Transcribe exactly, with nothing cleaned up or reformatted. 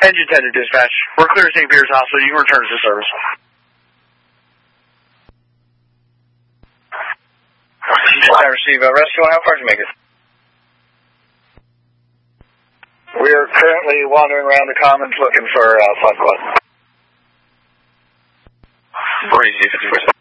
Engine ten to dispatch. We're clear to Saint Peter's Hospital. You can return to service. I receive a rescue. How far did you make it? We are currently wandering around the commons looking for uh, Flight Squad. Breezy, fifty percent.